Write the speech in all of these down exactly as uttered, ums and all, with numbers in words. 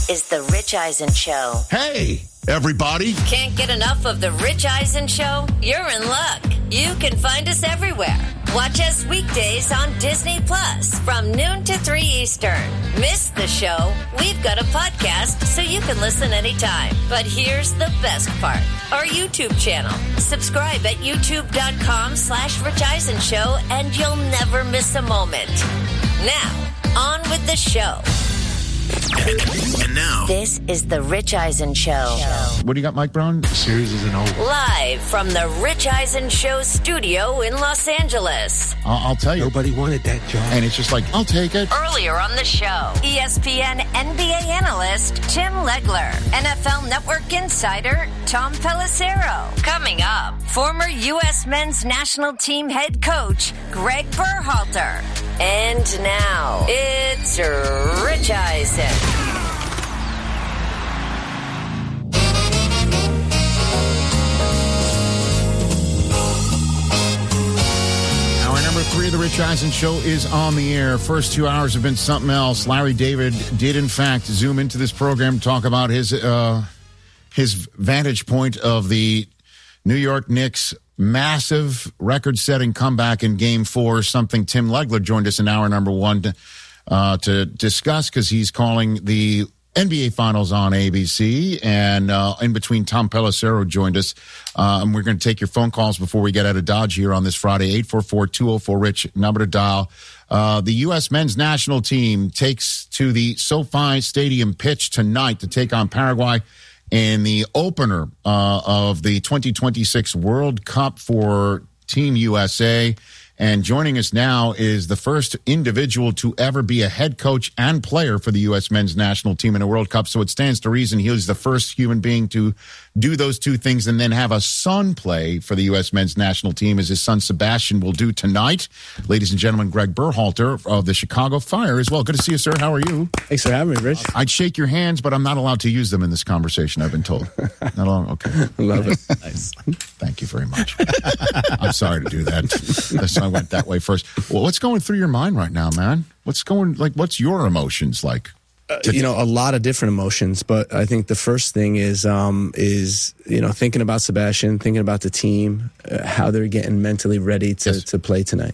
is The Rich Eisen Show. Hey, everybody. Can't get enough of The Rich Eisen Show? You're in luck. You can find us everywhere. Watch us weekdays on Disney Plus from noon to three Eastern. Miss the show? We've got a podcast so you can listen anytime. But here's the best part. Our YouTube channel. Subscribe at youtube.com slash Rich Eisen Show and you'll never miss a moment. Now, on with the show. And now, this is The Rich Eisen Show. What do you got, Mike Brown? The series isn't over. Live from The Rich Eisen Show studio in Los Angeles. I'll, I'll tell you. Nobody wanted that job. And it's just like, I'll take it. Earlier on the show, E S P N N B A analyst Tim Legler, N F L Network insider Tom Pelissero. Coming up, former U S men's national team head coach Greg Berhalter. And now, it's Rich Eisen. Hour number three of the Rich Eisen Show is on the air. First two hours have been something else. Larry David did, in fact, zoom into this program to talk about his uh, his vantage point of the New York Knicks' massive record-setting comeback in Game Four. Something Tim Legler joined us in hour number one to, uh, to discuss because he's calling the N B A Finals on A B C, and uh, in between, Tom Pelissero joined us. Uh, and we're going to take your phone calls before we get out of Dodge here on this Friday. eight four four, two oh four, RICH, number to dial. Uh, the U S men's national team takes to the SoFi Stadium pitch tonight to take on Paraguay in the opener uh, of the twenty twenty-six World Cup for Team U S A. And joining us now is the first individual to ever be a head coach and player for the U S men's national team in a World Cup. So it stands to reason he's the first human being to do those two things and then have a son play for the U S men's national team, as his son Sebastian will do tonight. Ladies and gentlemen, Greg Berhalter of the Chicago Fire as well. Good to see you, sir. How are you? Thanks for having me, Rich. I'd shake your hands, but I'm not allowed to use them in this conversation, I've been told. Not allowed? Okay. Love it. Nice. Thank you very much. I'm sorry to do that. So I went that way first. Well, what's going through your mind right now, man? What's going, like, what's your emotions like? Uh, you know, a lot of different emotions, but I think the first thing is, um, is you know, thinking about Sebastian, thinking about the team, uh, how they're getting mentally ready to, yes. to play tonight.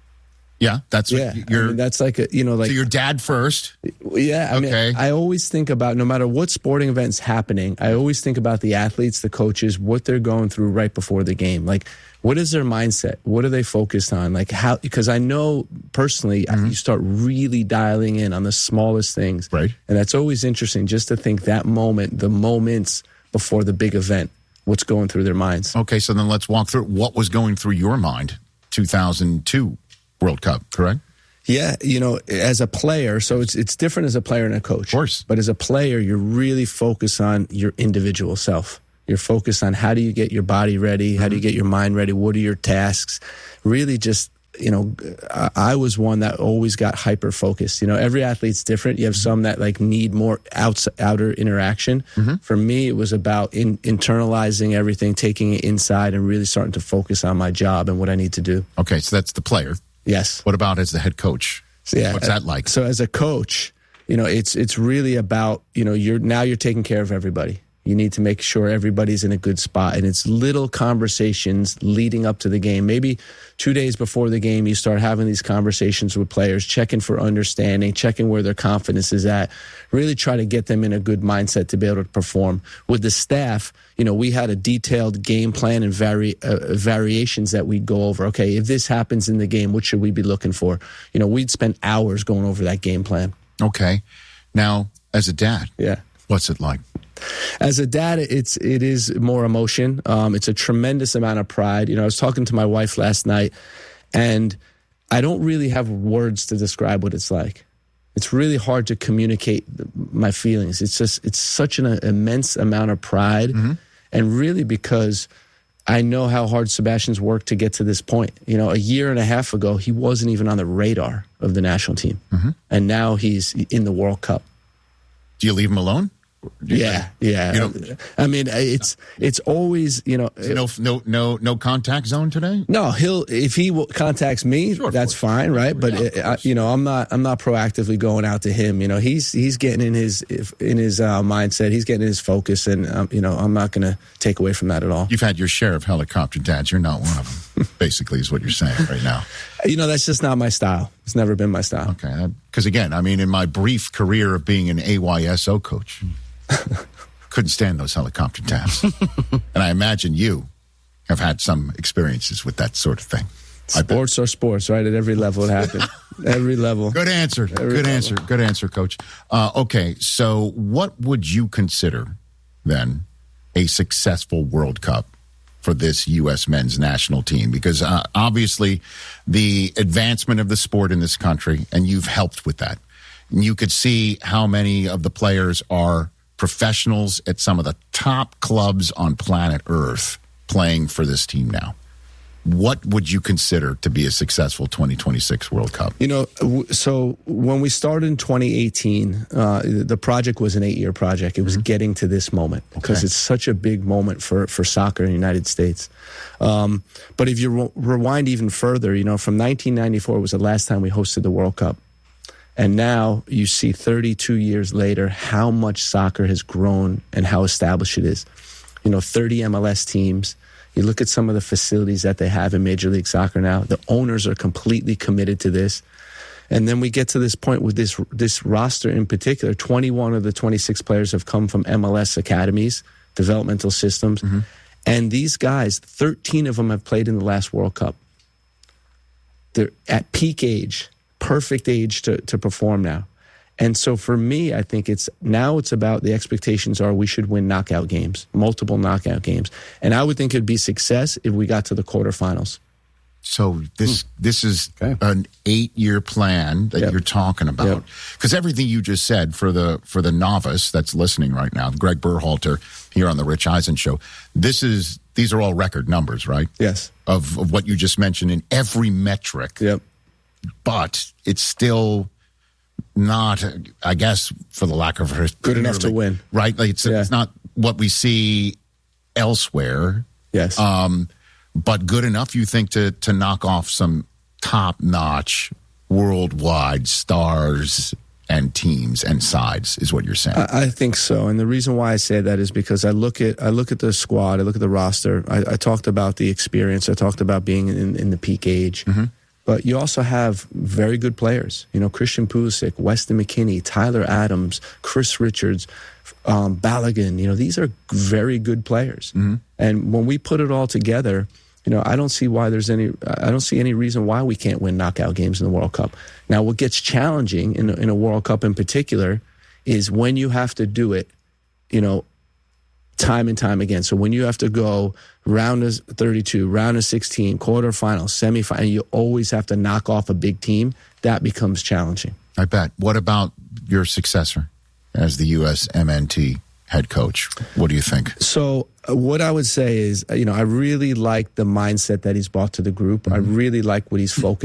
Yeah, that's yeah. What you're. I mean, that's like a, you know, like so your dad first. Yeah, I okay. mean, I always think about, no matter what sporting event's happening, I always think about the athletes, the coaches, what they're going through right before the game. Like, what is their mindset? What are they focused on? Like how? Because I know personally, mm-hmm. you start really dialing in on the smallest things, right? And that's always interesting, just to think that moment, the moments before the big event, what's going through their minds. Okay, so then let's walk through what was going through your mind. two thousand two World Cup, correct? Yeah, you know, as a player, so it's it's different as a player and a coach. Of course. But as a player, you're really focused on your individual self. You're focused on how do you get your body ready? How do you get your mind ready? What are your tasks? Really just, you know, I was one that always got hyper focused. You know, every athlete's different. You have some that like need more outs, outer interaction. Mm-hmm. For me, it was about in, internalizing everything, taking it inside and really starting to focus on my job and what I need to do. Okay, so that's the player. Yes. What about as the head coach? So, yeah. What's that like? So as a coach, you know, it's it's really about, you know, you're now you're taking care of everybody. You need to make sure everybody's in a good spot. And it's little conversations leading up to the game. Maybe two days before the game, you start having these conversations with players, checking for understanding, checking where their confidence is at, really try to get them in a good mindset to be able to perform. With the staff, you know, we had a detailed game plan and vari- uh, variations that we'd go over. Okay, if this happens in the game, what should we be looking for? You know, we'd spend hours going over that game plan. Okay. Now, as a dad, yeah, what's it like? As a dad, it's it is more emotion. Um, it's a tremendous amount of pride. You know, I was talking to my wife last night, and I don't really have words to describe what it's like. It's really hard to communicate my feelings. It's just it's such an immense amount of pride, mm-hmm. and really because I know how hard Sebastian's worked to get to this point. You know, a year and a half ago, he wasn't even on the radar of the national team, mm-hmm. and now he's in the World Cup. Do you leave him alone? Yeah, yeah. You know, I mean, it's it's always, you know. no, no, no, no contact zone today. No, he'll if he will contacts me, Sure, that's course. fine, right? But Yeah, it, I, you know, I'm not I'm not proactively going out to him. You know, he's he's getting in his in his uh, mindset. He's getting his focus, and um, you know, I'm not going to take away from that at all. You've had your share of helicopter dads. You're not one of them. Basically, is what you're saying right now. You know, that's just not my style. It's never been my style. Okay, because again, I mean, in my brief career of being an A Y S O coach. Couldn't stand those helicopter taps. And I imagine you have had some experiences with that sort of thing. Sports are sports, right? At every level it happens. Every level. Good answer. Every Good level. answer. Good answer, Coach. Uh, okay, so what would you consider, then, a successful World Cup for this U S men's national team? Because uh, obviously the advancement of the sport in this country, and you've helped with that. And you could see how many of the players are professionals at some of the top clubs on planet Earth playing for this team now. What would you consider to be a successful twenty twenty-six World Cup? You know, w- so when we started in twenty eighteen, uh, the project was an eight-year project. It was mm-hmm. getting to this moment because Okay. it's such a big moment for, for soccer in the United States. Um, but if you re- rewind even further, you know, from nineteen ninety-four was the last time we hosted the World Cup. And now you see thirty-two years later how much soccer has grown and how established it is. You know, thirty M L S teams. You look at some of the facilities that they have in Major League Soccer now. The owners are completely committed to this. And then we get to this point with this this roster in particular. twenty-one of the twenty-six players have come from M L S academies, developmental systems. Mm-hmm. And these guys, thirteen of them have played in the last World Cup. They're at peak age. Perfect age to, to perform now. And so for me, I think it's now it's about the expectations are we should win knockout games, multiple knockout games. And I would think it'd be success if we got to the quarterfinals. So this Hmm. this is Okay. an eight-year plan that Yep. you're talking about. Yep. Because everything you just said for the for the novice that's listening right now, Greg Berhalter here on the Rich Eisen Show, this is these are all record numbers, right? Yes. Of, of what you just mentioned in every metric. Yep. But it's still not, I guess, for the lack of a Good enough to win. Right? Like it's, Yeah. it's not what we see elsewhere. Yes. Um, but good enough, you think, to to knock off some top-notch, worldwide stars and teams and sides, is what you're saying. I, I think so, and the reason why I say that is because I look at I look at the squad, I look at the roster. I, I talked about the experience, I talked about being in, in the peak age, mm-hmm. but you also have very good players. You know, Christian Pulisic, Weston McKennie, Tyler Adams, Chris Richards, um, Balogun. You know, these are very good players, mm-hmm. and when we put it all together. You know, I don't see why there's any. I don't see any reason why we can't win knockout games in the World Cup. Now, what gets challenging in a, in a World Cup in particular is when you have to do it. You know, time and time again. So when you have to go round of thirty-two, round of sixteen, quarterfinals, semifinal, and you always have to knock off a big team. That becomes challenging. I bet. What about your successor as the U S M N T head coach? What do you think? So uh, what I would say is, uh, you know, I really like the mindset that he's brought to the group. Mm-hmm. I really like what he's focused